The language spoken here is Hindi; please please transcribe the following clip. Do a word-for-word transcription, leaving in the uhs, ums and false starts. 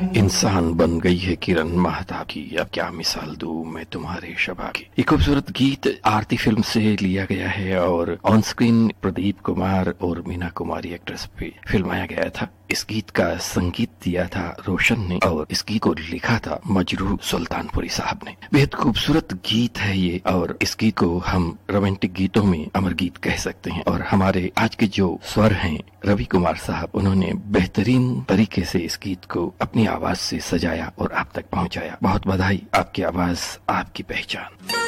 इंसान बन गई है किरण महताब की, अब क्या मिसाल दूं मैं तुम्हारे शबा की। ये खूबसूरत गीत आरती फिल्म से लिया गया है और ऑन स्क्रीन प्रदीप कुमार और मीना कुमारी एक्ट्रेस पे फिल्माया गया था। इस गीत का संगीत दिया था रोशन ने और इस गीत को लिखा था मजरूह सुल्तानपुरी साहब ने। बेहद खूबसूरत गीत है ये और इस गीत को हम रोमांटिक गीतों में अमर गीत कह सकते हैं। और हमारे आज के जो स्वर हैं रवि कुमार साहब, उन्होंने बेहतरीन तरीके से इस गीत को अपनी आवाज से सजाया और आप तक पहुंचाया। बहुत बधाई, आपकी आवाज आपकी पहचान।